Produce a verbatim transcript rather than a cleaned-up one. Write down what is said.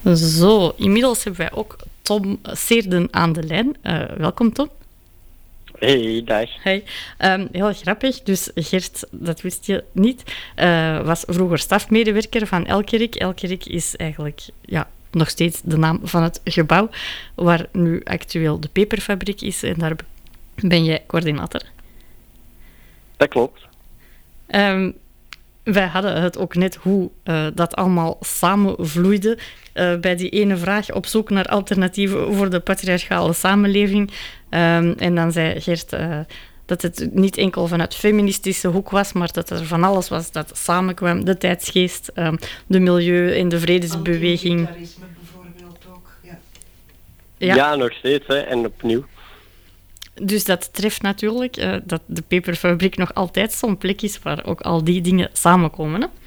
Zo, inmiddels hebben wij ook Tom Seerden aan de lijn. Uh, welkom, Tom. Hey, dag. Hey. Um, heel grappig. Dus Gert, dat wist je niet, uh, was vroeger stafmedewerker van Elkerik. Elkerik is eigenlijk ja, nog steeds de naam van het gebouw waar nu actueel de peperfabriek is. En daar ben jij coördinator. Dat klopt. Um, wij hadden het ook net hoe uh, dat allemaal samenvloeide uh, bij die ene vraag op zoek naar alternatieven voor de patriarchale samenleving. Um, en dan zei Gert uh, dat het niet enkel vanuit feministische hoek was, maar dat er van alles was dat samenkwam. De tijdsgeest, um, de milieu- en de vredesbeweging. Antimilitarisme bijvoorbeeld ook, ja. Ja, ja nog steeds, hè, en opnieuw. Dus dat treft natuurlijk uh, dat de peperfabriek nog altijd zo'n plek is waar ook al die dingen samenkomen, hè?